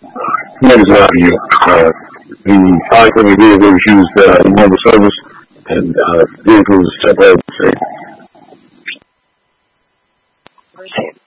What is out of you? The oncoming vehicles used in mobile service and vehicles temporarily safe.